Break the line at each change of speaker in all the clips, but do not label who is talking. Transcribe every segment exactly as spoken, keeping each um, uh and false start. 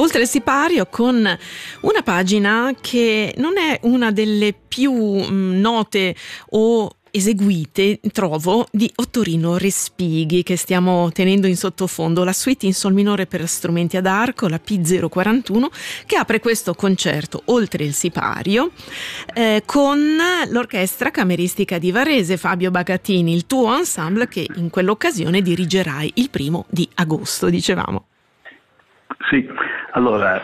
Oltre il sipario, con una pagina che non è una delle più mh, note o eseguite, trovo, di Ottorino Respighi, che stiamo tenendo in sottofondo, la suite in sol minore per strumenti ad arco, la P zero quarantuno, che apre questo concerto, oltre il sipario, eh, con l'Orchestra Cameristica di Varese. Fabio Bagatini, il tuo ensemble, che in quell'occasione dirigerai il primo di agosto, dicevamo.
Sì, allora,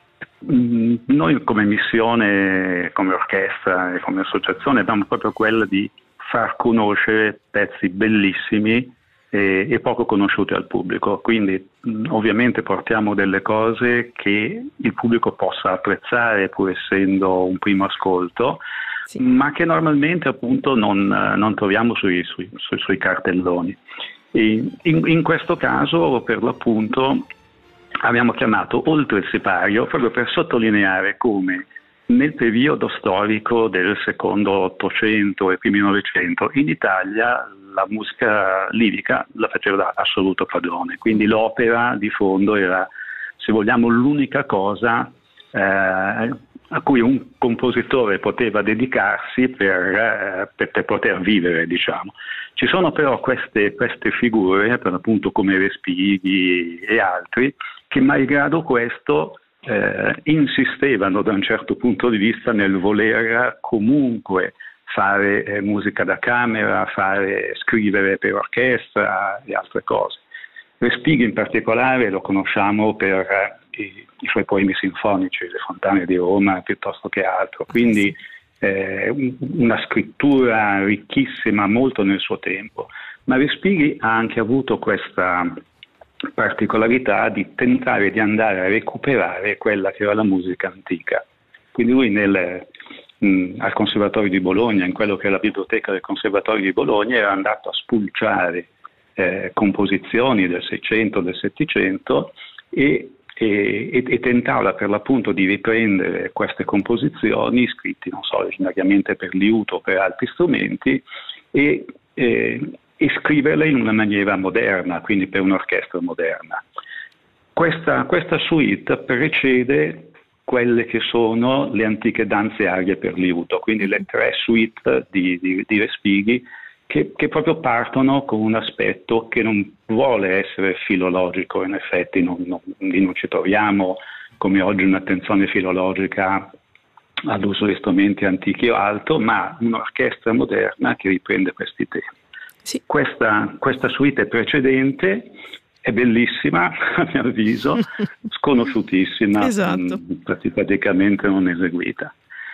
noi come missione, come orchestra e come associazione abbiamo proprio quella di far conoscere pezzi bellissimi e, e poco conosciuti al pubblico, quindi mh, ovviamente portiamo delle cose che il pubblico possa apprezzare pur essendo un primo ascolto, sì, ma che normalmente appunto non, non troviamo sui, sui, sui, sui cartelloni. E in, in questo caso per l'appunto abbiamo chiamato Oltre il sipario proprio per sottolineare come nel periodo storico del secondo Ottocento e primi Novecento in Italia la musica lirica la faceva da assoluto padrone, quindi l'opera di fondo era, se vogliamo, l'unica cosa eh, a cui un compositore poteva dedicarsi per, eh, per, per poter vivere, diciamo. Ci sono però queste, queste figure, per l'appunto come Respighi e altri, che malgrado questo Eh, insistevano da un certo punto di vista nel voler comunque fare eh, musica da camera, fare, scrivere per orchestra e altre cose. Respighi in particolare lo conosciamo per eh, i, i suoi poemi sinfonici, Le fontane di Roma, piuttosto che altro, quindi eh, una scrittura ricchissima, molto nel suo tempo, ma Respighi ha anche avuto questa particolarità di tentare di andare a recuperare quella che era la musica antica. Quindi lui nel, mh, al Conservatorio di Bologna, in quello che è la biblioteca del Conservatorio di Bologna, era andato a spulciare eh, composizioni del Seicento, del Settecento e, e, e tentava per l'appunto di riprendere queste composizioni scritte, non so, originariamente per liuto o per altri strumenti e eh, e scriverle in una maniera moderna, quindi per un'orchestra moderna. Questa, questa suite precede quelle che sono le antiche danze arie per liuto, quindi le tre suite di, di, di Respighi che, che proprio partono con un aspetto che non vuole essere filologico, in effetti non, non, non ci troviamo come oggi un'attenzione filologica all'uso di strumenti antichi o altro, ma un'orchestra moderna che riprende questi temi. Sì. Questa, questa suite precedente è bellissima, a mio avviso, sconosciutissima, esatto. mh, praticamente non eseguita.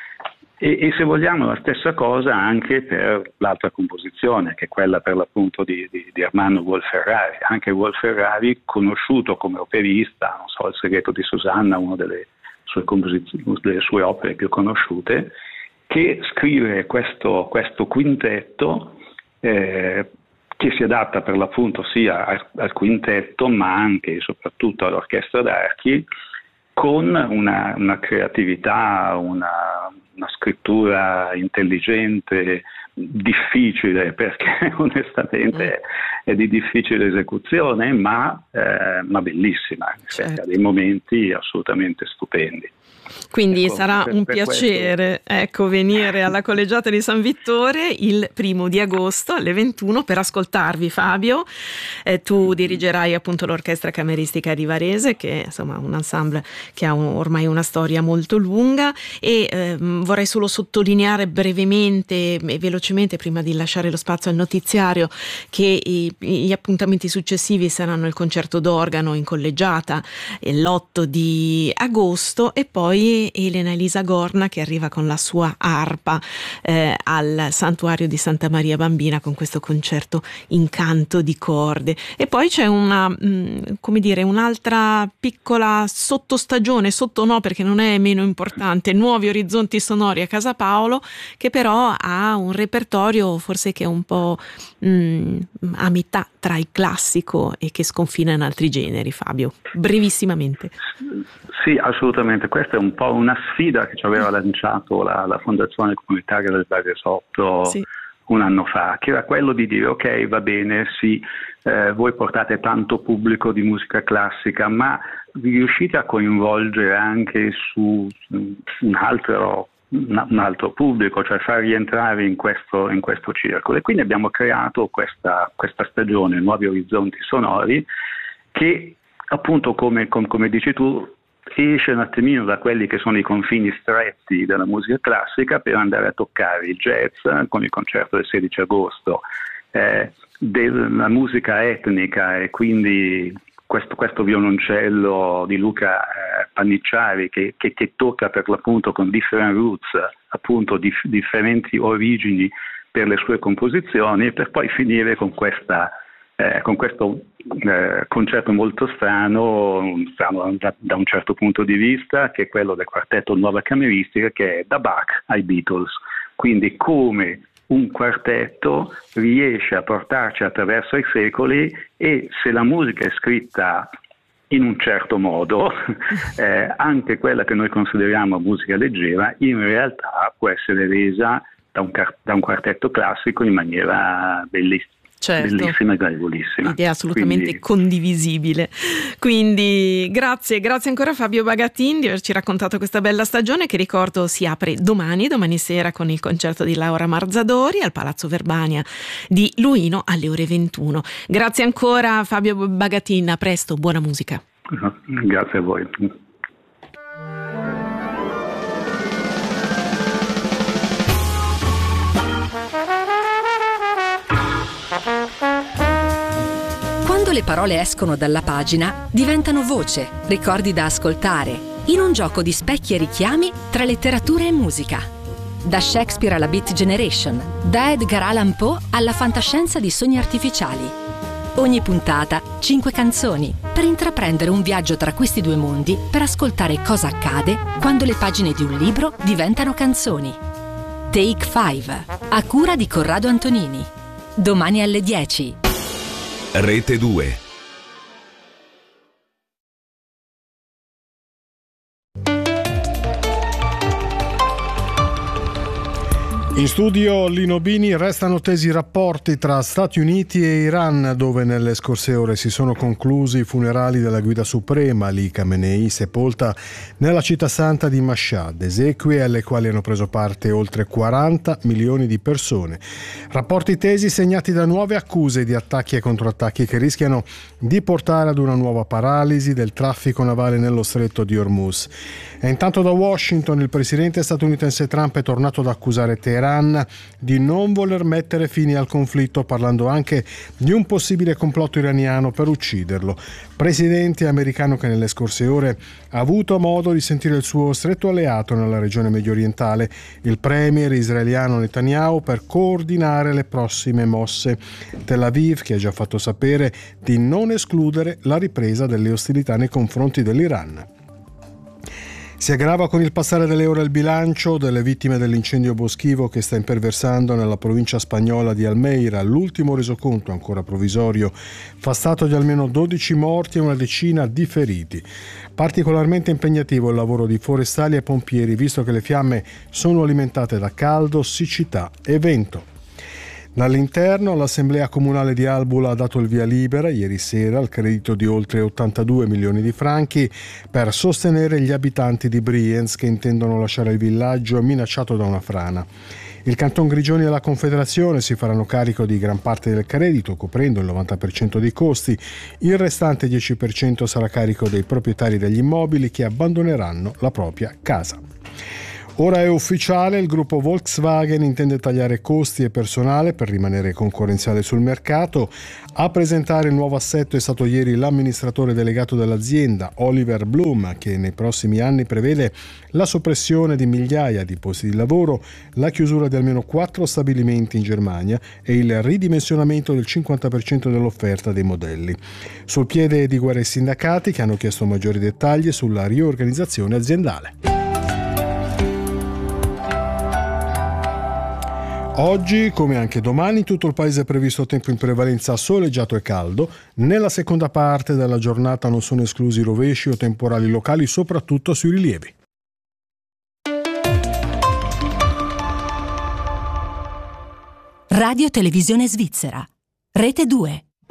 E, e se vogliamo la stessa cosa anche per l'altra composizione, che è quella per l'appunto di, di, di Ermanno Wolf-Ferrari. Anche Wolf-Ferrari, conosciuto come operista, non so, Il segreto di Susanna, una delle sue, delle sue opere più conosciute, che scrive questo, questo quintetto Eh, che si adatta per l'appunto sia al, al quintetto ma anche e soprattutto all'orchestra d'archi, con una, una creatività, una, una scrittura intelligente, difficile perché onestamente è, è di difficile esecuzione ma, eh, ma bellissima, certo. Ha dei momenti assolutamente stupendi.
Quindi
ecco,
sarà
per,
un
per
piacere ecco, venire alla Collegiata di San Vittore il primo di agosto alle ventuno per ascoltarvi, Fabio. Eh, tu dirigerai appunto l'Orchestra Cameristica di Varese, che è insomma un ensemble che ha un, ormai una storia molto lunga e eh, vorrei solo sottolineare brevemente e velocemente, prima di lasciare lo spazio al notiziario, che i, gli appuntamenti successivi saranno il concerto d'organo in collegiata l'otto di agosto e poi Elena Elisa Gorna che arriva con la sua arpa eh, al Santuario di Santa Maria Bambina con questo concerto in canto di corde. E poi c'è una, mh, come dire, un'altra piccola sottostagione, sotto no perché non è meno importante, Nuovi Orizzonti Sonori a Casa Paolo, che però ha un repertorio forse che è un po' mh, a metà tra il classico e che sconfina in altri generi. Fabio, brevissimamente.
Sì, assolutamente. Questa è un po' una sfida che ci aveva lanciato la, la Fondazione Comunitaria del Baresotto sì. un anno fa, che era quello di dire ok, va bene, sì, eh, voi portate tanto pubblico di musica classica, ma vi riuscite a coinvolgere anche su un altro, un altro pubblico, cioè far rientrare in questo, in questo circolo. E quindi abbiamo creato questa, questa stagione Nuovi Orizzonti Sonori che appunto, come, com, come dici tu, esce un attimino da quelli che sono i confini stretti della musica classica per andare a toccare il jazz con il concerto del sedici agosto, eh, della musica etnica, e quindi questo, questo violoncello di Luca eh, Pannicciari che, che, che tocca per l'appunto con different roots, appunto dif, differenti origini per le sue composizioni, per poi finire con questa Eh, con questo eh, concetto molto strano, strano da, da un certo punto di vista, che è quello del quartetto Nuova Cameristica, che è da Bach ai Beatles. Quindi come un quartetto riesce a portarci attraverso i secoli, e se la musica è scritta in un certo modo, eh, anche quella che noi consideriamo musica leggera in realtà può essere resa da un, da un quartetto classico in maniera bellissima.
Certo.
Bellissima e gradevolissima.
Idea assolutamente Quindi... condivisibile. Quindi grazie, grazie ancora Fabio Bagatin di averci raccontato questa bella stagione, che ricordo si apre domani, domani sera con il concerto di Laura Marzadori al Palazzo Verbania di Luino alle ore ventuno. Grazie ancora Fabio Bagatin, a presto, buona musica.
Grazie a voi.
Quando le parole escono dalla pagina, diventano voce, ricordi da ascoltare, in un gioco di specchi e richiami tra letteratura e musica. Da Shakespeare alla Beat Generation, da Edgar Allan Poe alla fantascienza di sogni artificiali. Ogni puntata, cinque canzoni, per intraprendere un viaggio tra questi due mondi, per ascoltare cosa accade quando le pagine di un libro diventano canzoni. Take Five, a cura di Corrado Antonini. Domani alle dieci.
Rete due.
In studio Lino Bini. Restano tesi i rapporti tra Stati Uniti e Iran, dove nelle scorse ore si sono conclusi i funerali della guida suprema Ali Khamenei, sepolta nella città santa di Mashhad, esequie alle quali hanno preso parte oltre quaranta milioni di persone. Rapporti tesi segnati da nuove accuse di attacchi e controattacchi che rischiano di portare ad una nuova paralisi del traffico navale nello stretto di Hormuz. E intanto da Washington il presidente statunitense Trump è tornato ad accusare Teheran di non voler mettere fine al conflitto, parlando anche di un possibile complotto iraniano per ucciderlo. Presidente americano che nelle scorse ore ha avuto modo di sentire il suo stretto alleato nella regione mediorientale, il premier israeliano Netanyahu, per coordinare le prossime mosse. Tel Aviv, che ha già fatto sapere di non escludere la ripresa delle ostilità nei confronti dell'Iran. Si aggrava con il passare delle ore il bilancio delle vittime dell'incendio boschivo che sta imperversando nella provincia spagnola di Almeida. L'ultimo resoconto, ancora provvisorio, fa stato di almeno dodici morti e una decina di feriti. Particolarmente impegnativo il lavoro di forestali e pompieri, visto che le fiamme sono alimentate da caldo, siccità e vento. Dall'interno, l'Assemblea Comunale di Albula ha dato il via libera ieri sera al credito di oltre ottantadue milioni di franchi per sostenere gli abitanti di Brienz che intendono lasciare il villaggio minacciato da una frana. Il Canton Grigioni e la Confederazione si faranno carico di gran parte del credito, coprendo il novanta per cento dei costi. Il restante dieci per cento sarà a carico dei proprietari degli immobili che abbandoneranno la propria casa. Ora è ufficiale, il gruppo Volkswagen intende tagliare costi e personale per rimanere concorrenziale sul mercato. A presentare il nuovo assetto è stato ieri l'amministratore delegato dell'azienda, Oliver Bloom, che nei prossimi anni prevede la soppressione di migliaia di posti di lavoro, la chiusura di almeno quattro stabilimenti in Germania e il ridimensionamento del cinquanta per cento dell'offerta dei modelli. Sul piede di guerra i sindacati, che hanno chiesto maggiori dettagli sulla riorganizzazione aziendale. Oggi, come anche domani, tutto il paese è previsto tempo in prevalenza soleggiato e caldo. Nella seconda parte della giornata non sono esclusi rovesci o temporali locali, soprattutto sui rilievi.
Radio Televisione Svizzera, Rete due.